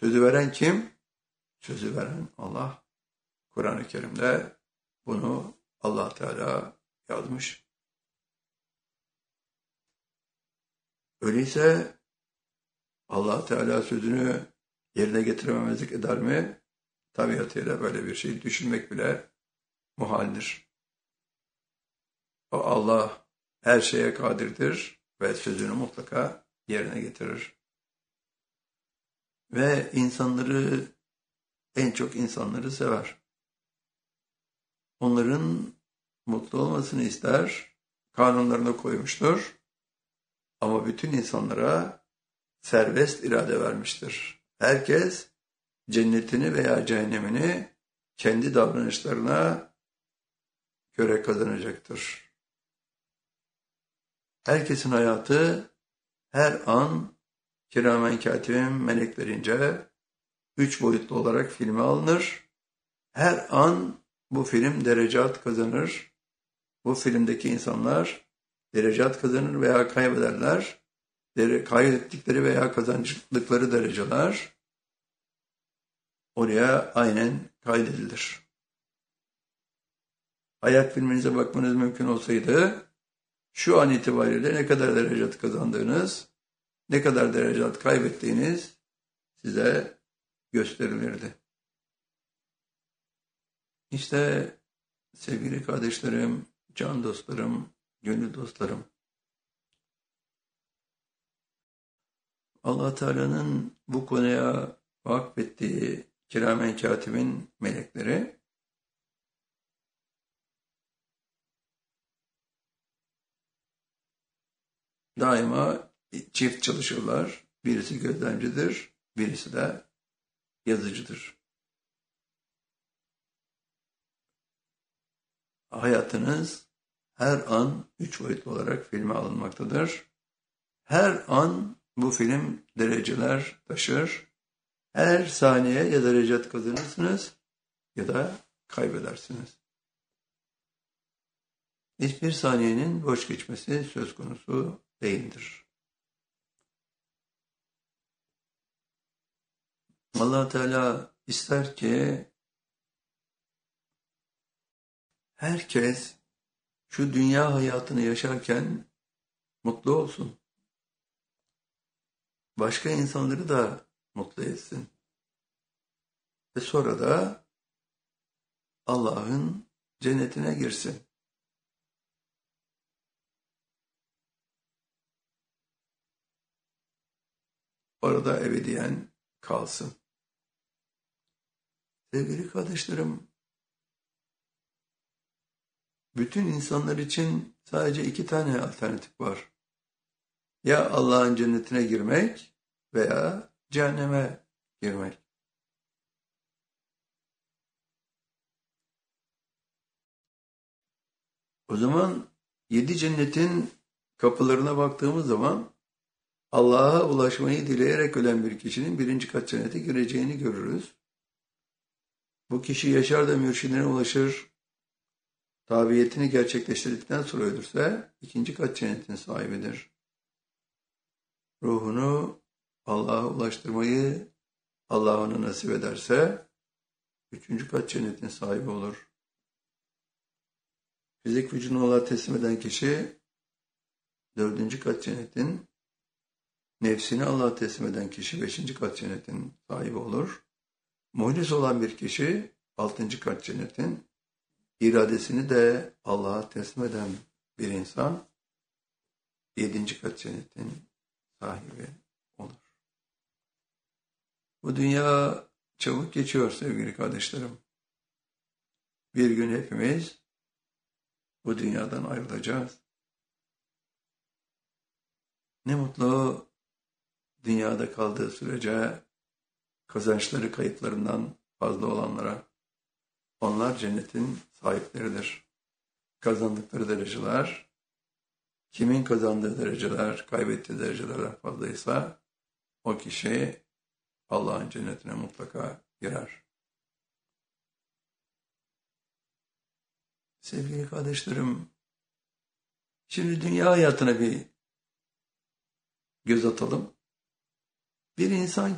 Sözü veren kim? Sözü veren Allah. Kur'an-ı Kerim'de bunu Allah Teala yazmış. Öyleyse Allah Teala sözünü yerine getirememezlik eder mi? Tabiatıyla böyle bir şey düşünmek bile muhaldir. O Allah her şeye kadirdir ve sözünü mutlaka yerine getirir. Ve en çok insanları sever. Onların mutlu olmasını ister, kanunlarına koymuştur. Ama bütün insanlara serbest irade vermiştir. Herkes cennetini veya cehennemini kendi davranışlarına göre kazanacaktır. Herkesin hayatı her an kiramen katibin meleklerince 3 boyutlu olarak filme alınır. Her an bu film derecat kazanır. Bu filmdeki insanlar derecat kazanır veya kaybederler. Kaybettikleri veya kazandıkları dereceler oraya aynen kaydedilir. Hayat filminize bakmanız mümkün olsaydı şu an itibariyle ne kadar derecat kazandığınız, ne kadar derecat kaybettiğiniz size gösterilirdi. İşte sevgili kardeşlerim, can dostlarım, gönül dostlarım, Allah Teala'nın bu konuya vakfettiği kiramen katibin melekleri daima çift çalışırlar. Birisi gözlemcidir, birisi de yazıcıdır. Hayatınız her an 3 boyutlu olarak filme alınmaktadır. Her an bu film dereceler taşır. Her saniye ya derecat kazanırsınız ya da kaybedersiniz. Hiçbir saniyenin boş geçmesi söz konusu değildir. Allah Teala ister ki herkes şu dünya hayatını yaşarken mutlu olsun. Başka insanları da mutlu etsin. Ve sonra da Allah'ın cennetine girsin. Orada ebediyen kalsın. Sevgili kardeşlerim, bütün insanlar için sadece 2 tane alternatif var. Ya Allah'ın cennetine girmek veya cehenneme girmek. O zaman 7 cennetin kapılarına baktığımız zaman Allah'a ulaşmayı dileyerek ölen bir kişinin 1. kat cennete gireceğini görürüz. Bu kişi yaşar da mürşidine ulaşır, tabiyetini gerçekleştirdikten sonra ölürse 2. kat cennetin sahibidir. Ruhunu Allah'a ulaştırmayı Allah ona nasip ederse 3. kat cennetin sahibi olur. Fizik vücudunu Allah'a teslim eden kişi 4. kat cennetin, nefsini Allah'a teslim eden kişi 5. kat cennetin sahibi olur. Muhlis olan bir kişi 6. kat cennetin, iradesini de Allah'a teslim eden bir insan 7. kat cennetin sahibi olur. Bu dünya çabuk geçiyor sevgili kardeşlerim. Bir gün hepimiz bu dünyadan ayrılacağız. Ne mutlu dünyada kaldığı sürece kazançları kayıplarından fazla olanlara. Onlar cennetin sahipleridir. Kazandıkları dereceler, kimin kazandığı dereceler, kaybettiği derecelerden fazlaysa o kişi Allah'ın cennetine mutlaka girer. Sevgili kardeşlerim, şimdi dünya hayatına bir göz atalım. Bir insan